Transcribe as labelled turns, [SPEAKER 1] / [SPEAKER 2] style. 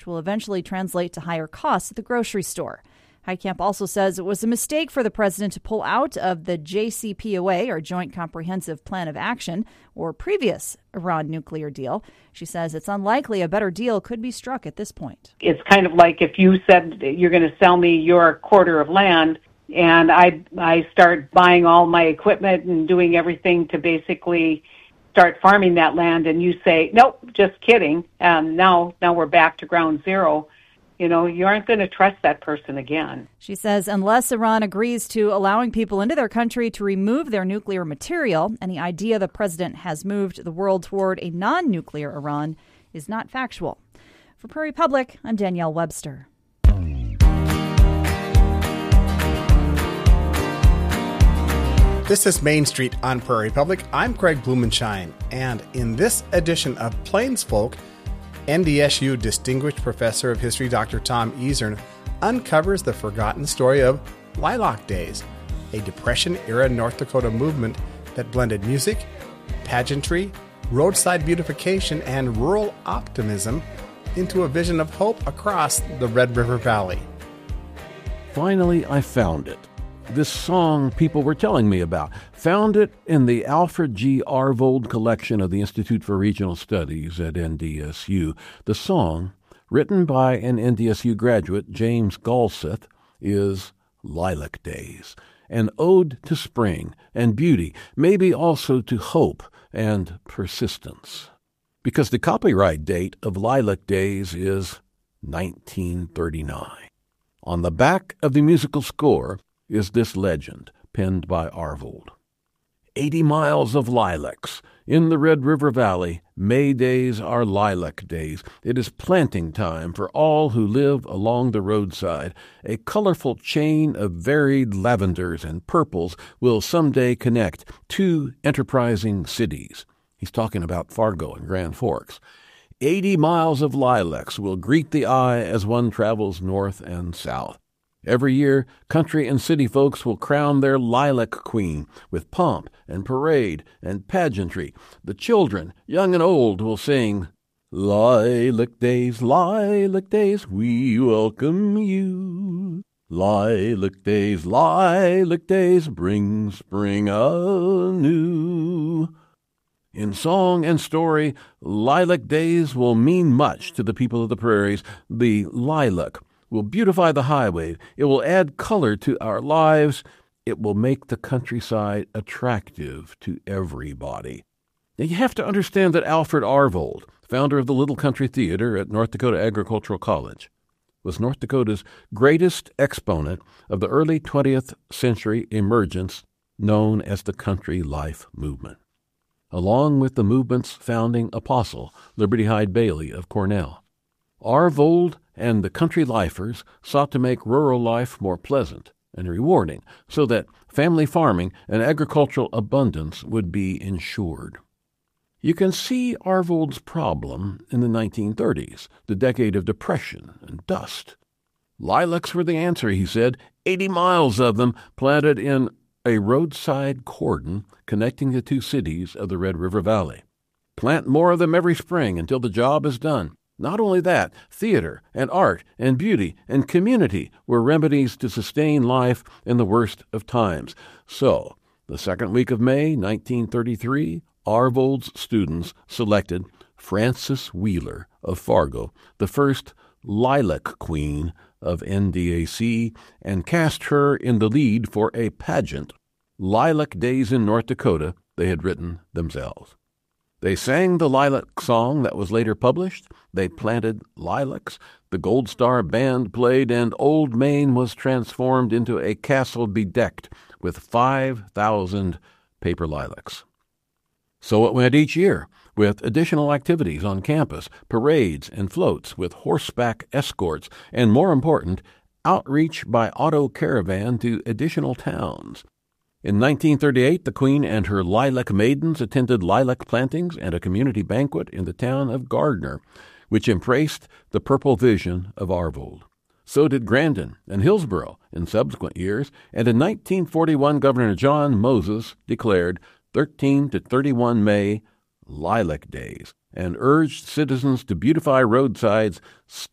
[SPEAKER 1] which will eventually translate to higher costs at the grocery store. Heitkamp also says it was a mistake for the president to pull out of the JCPOA, or Joint Comprehensive Plan of Action, or previous Iran nuclear deal. She says it's unlikely a better deal could be struck at this point.
[SPEAKER 2] It's kind of like if you said you're going to sell me your quarter of land, and I start buying all my equipment and doing everything to basically start farming that land, and you say, nope, just kidding, now we're back to ground zero. You aren't going to trust that person again.
[SPEAKER 1] She says unless Iran agrees to allowing people into their country to remove their nuclear material, any idea the president has moved the world toward a non-nuclear Iran is not factual. For Prairie Public, I'm Danielle Webster.
[SPEAKER 3] This is Main Street on Prairie Public. I'm Craig Blumenshine, and in this edition of Plains Folk, NDSU Distinguished Professor of History Dr. Tom Easern uncovers the forgotten story of Lilac Days, a Depression-era North Dakota movement that blended music, pageantry, roadside beautification, and rural optimism into a vision of hope across the Red River Valley.
[SPEAKER 4] Finally, I found it. This song people were telling me about. Found it in the Alfred G. Arvold collection of the Institute for Regional Studies at NDSU. The song, written by an NDSU graduate, James Galseth, is Lilac Days, an ode to spring and beauty, maybe also to hope and persistence. Because the copyright date of Lilac Days is 1939. On the back of the musical score is this legend, penned by Arvold. 80 miles of lilacs. In the Red River Valley, May days are lilac days. It is planting time for all who live along the roadside. A colorful chain of varied lavenders and purples will someday connect two enterprising cities. He's talking about Fargo and Grand Forks. 80 miles of lilacs will greet the eye as one travels north and south. Every year, country and city folks will crown their lilac queen with pomp and parade and pageantry. The children, young and old, will sing, Lilac days, we welcome you. Lilac days, bring spring anew. In song and story, Lilac Days will mean much to the people of the prairies. The lilac will beautify the highway. It will add color to our lives. It will make the countryside attractive to everybody. Now, you have to understand that Alfred Arvold, founder of the Little Country Theater at North Dakota Agricultural College, was North Dakota's greatest exponent of the early 20th century emergence known as the country life movement, along with the movement's founding apostle, Liberty Hyde Bailey of Cornell. Arvold and the country lifers sought to make rural life more pleasant and rewarding so that family farming and agricultural abundance would be ensured. You can see Arvold's problem in the 1930s, the decade of depression and dust. Lilacs were the answer, he said, 80 miles of them planted in a roadside cordon connecting the two cities of the Red River Valley. Plant more of them every spring until the job is done. Not only that, theater and art and beauty and community were remedies to sustain life in the worst of times. So, the second week of May, 1933, Arvold's students selected Frances Wheeler of Fargo, the first lilac queen of NDAC, and cast her in the lead for a pageant, Lilac Days in North Dakota, they had written themselves. They sang the lilac song that was later published. They planted lilacs. The Gold Star Band played, and Old Main was transformed into a castle bedecked with 5,000 paper lilacs. So it went each year, with additional activities on campus, parades and floats with horseback escorts, and more important, outreach by auto caravan to additional towns. In 1938, the Queen and her lilac maidens attended lilac plantings and a community banquet in the town of Gardner, which embraced the purple vision of Arvold. So did Grandin and Hillsboro in subsequent years, and in 1941, Governor John Moses declared 13 to 31 May Lilac Days and urged citizens to beautify roadsides,